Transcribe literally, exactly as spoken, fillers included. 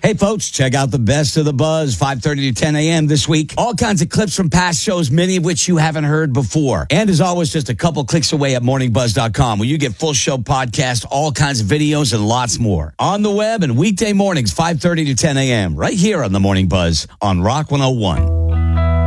Hey, folks, check out the best of the buzz, five thirty to ten a.m. this week. All kinds of clips from past shows, many of which you haven't heard before. And as always, just a couple clicks away at morning buzz dot com, where you get full show podcasts, all kinds of videos, and lots more. On the web and weekday mornings, five thirty to ten a.m., right here on The Morning Buzz on Rock one oh one.